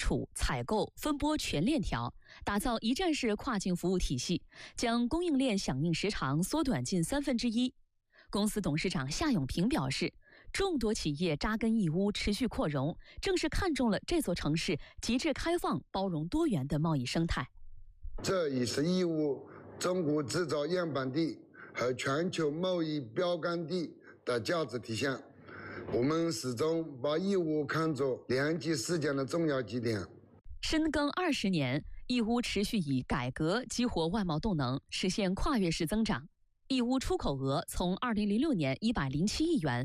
储、采购、分拨全链条，打造一站式跨境服务体系，将供应链响应时长缩短近1/3。公司董事长夏永平表示，众多企业扎根义乌，持续扩容，正是看中了这座城市极致开放、包容多元的贸易生态。 这也是义乌中国制造样板地和全球贸易标杆地的价值体现。我们始终把义乌看作连接世界的重要基点。 深耕20年，义乌持续以改革激活外贸动能，实现跨越式增长。义乌出口额从2006年107亿元